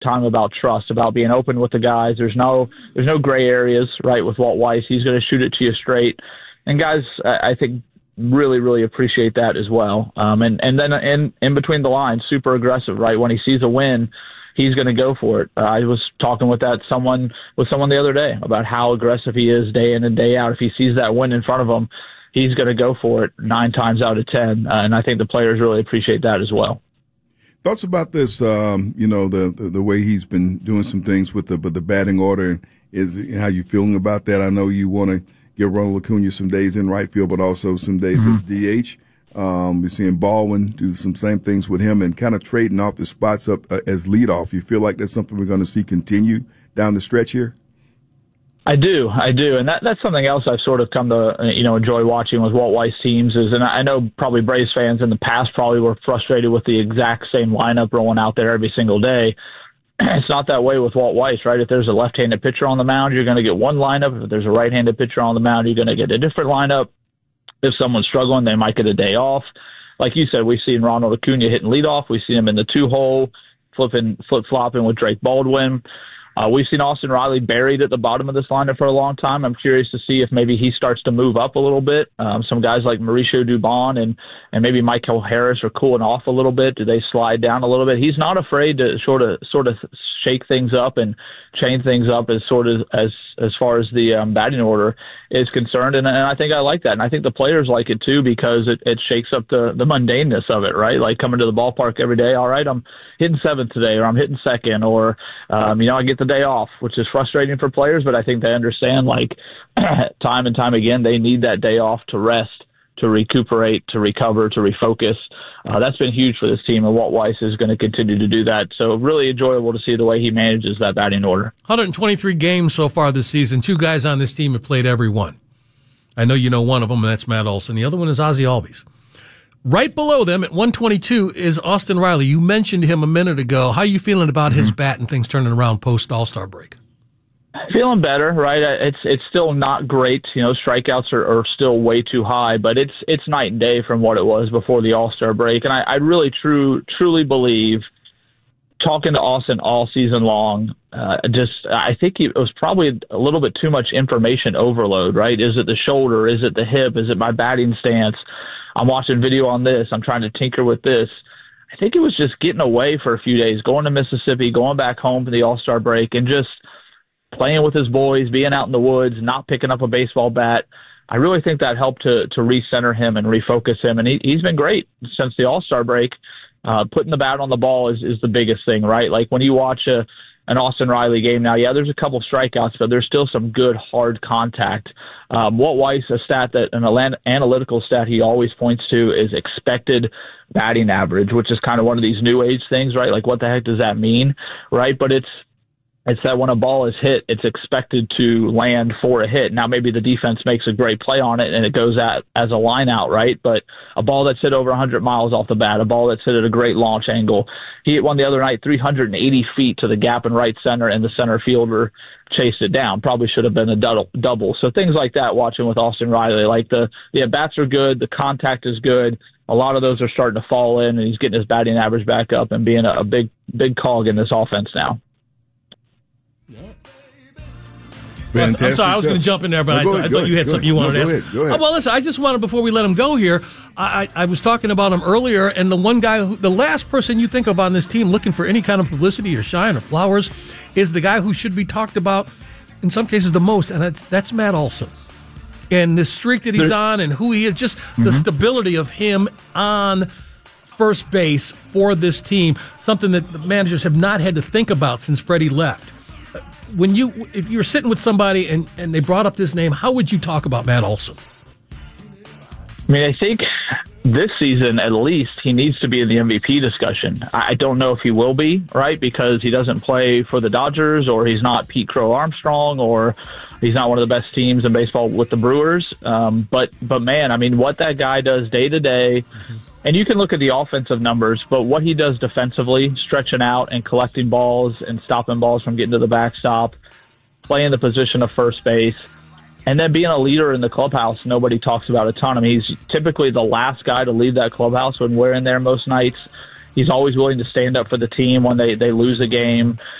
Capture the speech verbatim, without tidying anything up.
time about trust, about being open with the guys. There's no there's no gray areas, right, with Walt Weiss. He's going to shoot it to you straight. And guys, I think, really, really appreciate that as well. Um, and, and then in, in between the lines, super aggressive, right? When he sees a win, he's going to go for it. Uh, I was talking with that someone with someone the other day about how aggressive he is day in and day out. If he sees that win in front of him, he's going to go for it nine times out of ten. Uh, and I think the players really appreciate that as well. Thoughts about this, um, you know, the, the the way he's been doing some things with the but the batting order. Is how you feeling about that? I know you want to give Ronald Acuna some days in right field, but also some days mm-hmm. as D H. Um, we're seeing Baldwin do some same things with him and kind of trading off the spots up uh, as leadoff. You feel like that's something we're going to see continue down the stretch here? I do, I do, and that that's something else I've sort of come to you know enjoy watching with Walt Weiss teams is, and I know probably Braves fans in the past probably were frustrated with the exact same lineup rolling out there every single day. It's not that way with Walt Weiss, right? If there's a left-handed pitcher on the mound, you're going to get one lineup. If there's a right-handed pitcher on the mound, you're going to get a different lineup. If someone's struggling, they might get a day off. Like you said, we've seen Ronald Acuna hitting leadoff. We've seen him in the two-hole, flipping, flip-flopping with Drake Baldwin. Uh, we've seen Austin Riley buried at the bottom of this lineup for a long time. I'm curious to see if maybe he starts to move up a little bit. Um, some guys like Mauricio Dubon and, and maybe Michael Harris are cooling off a little bit. Do they slide down a little bit? He's not afraid to sort of sort of shake things up and change things up as sort of as as far as the um, batting order is concerned. And, and I think I like that. And I think the players like it too because it, it shakes up the, the mundaneness of it, right? Like coming to the ballpark every day. All right, I'm hitting seventh today, or I'm hitting second, or um, you know I get the day off, which is frustrating for players, but I think they understand, like, time and time again, they need that day off to rest, to recuperate, to recover, to refocus. Uh, that's been huge for this team, and Walt Weiss is going to continue to do that. So really enjoyable to see the way he manages that batting order. one hundred twenty-three games so far this season. Two guys on this team have played every one. I know you know one of them, and that's Matt Olson. The other one is Ozzie Albies. Right below them at one twenty-two is Austin Riley. You mentioned him a minute ago. How are you feeling about mm-hmm. his bat and things turning around post All-Star break? Feeling better, right? It's it's still not great. You know, strikeouts are, are still way too high, but it's it's night and day from what it was before the All-Star break. And I, I really true truly believe, talking to Austin all season long, uh, just I think it was probably a little bit too much information overload, right? Is it the shoulder? Is it the hip? Is it my batting stance? I'm watching video on this. I'm trying to tinker with this. I think it was just getting away for a few days, going to Mississippi, going back home for the All-Star break, and just playing with his boys, being out in the woods, not picking up a baseball bat. I really think that helped to to recenter him and refocus him, and he, he's been great since the All-Star break. Uh, putting the bat on the ball is, is the biggest thing, right? Like when you watch a an Austin Riley game now, yeah, there's a couple strikeouts, but there's still some good hard contact. Um, Walt Weiss, a stat that an analytical stat he always points to is expected batting average, which is kind of one of these new age things, right? Like what the heck does that mean, right? But it's It's that when a ball is hit, it's expected to land for a hit. Now, maybe the defense makes a great play on it and it goes at as a line out, right? But a ball that's hit over one hundred miles off the bat, a ball that's hit at a great launch angle. He hit one the other night, three hundred eighty feet to the gap in right center, and the center fielder chased it down. Probably should have been a double. So things like that, watching with Austin Riley, like the, the at-bats are good, the contact is good. A lot of those are starting to fall in, and he's getting his batting average back up and being a, a big, big cog in this offense now. Fantastic. I'm sorry, I was going to jump in there, but no, I, ahead, I thought you had something you wanted no, to ask. Ahead, go ahead. Oh, well, listen, I just wanted, before we let him go here, I, I, I was talking about him earlier, and the one guy, who, the last person you think of on this team looking for any kind of publicity or shine or flowers is the guy who should be talked about, in some cases, the most, and that's, that's Matt Olson. And the streak that he's there, on and who he is, just mm-hmm. the stability of him on first base for this team, something that the managers have not had to think about since Freddie left. When you, if you were sitting with somebody and, and they brought up this name, how would you talk about Matt Olson? I mean, I think this season, at least, he needs to be in the M V P discussion. I don't know if he will be, right, because he doesn't play for the Dodgers, or he's not Pete Crow Armstrong, or he's not one of the best teams in baseball with the Brewers. Um, but, but man, I mean, what that guy does day to day, and you can look at the offensive numbers, but what he does defensively, stretching out and collecting balls and stopping balls from getting to the backstop, playing the position of first base, and then being a leader in the clubhouse, nobody talks about a ton. I mean, he's typically the last guy to leave that clubhouse when we're in there most nights. he's always willing to stand up for the team when they, they lose a game.